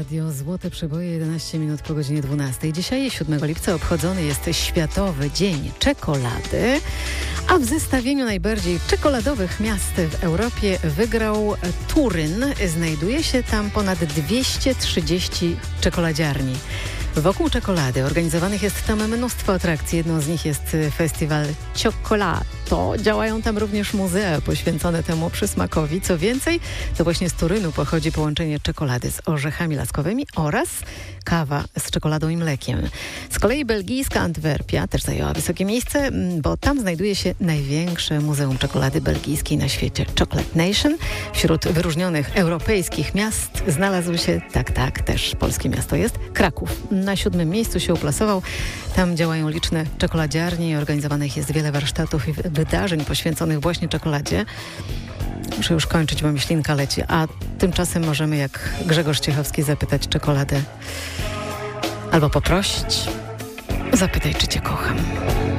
Radio Złote Przeboje, 11 minut po godzinie 12. Dzisiaj, 7 lipca, obchodzony jest Światowy Dzień Czekolady, a w zestawieniu najbardziej czekoladowych miast w Europie wygrał Turyn. Znajduje się tam ponad 230 czekoladziarni. Wokół czekolady organizowanych jest tam mnóstwo atrakcji. Jedną z nich jest festiwal Cioccolato. Działają tam również muzea poświęcone temu przysmakowi. Co więcej, to właśnie z Turynu pochodzi połączenie czekolady z orzechami laskowymi oraz kawa z czekoladą i mlekiem. Z kolei belgijska Antwerpia też zajęła wysokie miejsce, bo tam znajduje się największe muzeum czekolady belgijskiej na świecie, Chocolate Nation. Wśród wyróżnionych europejskich miast znalazł się, tak, też polskie miasto jest, Kraków. Na 7. miejscu się uplasował. Tam działają liczne czekoladziarnie i organizowanych jest wiele warsztatów i wydarzeń poświęconych właśnie czekoladzie. Muszę już kończyć, bo mi ślinka leci. A tymczasem możemy, jak Grzegorz Ciechowski, zapytać czekoladę albo poprosić: zapytaj, czy cię kocham.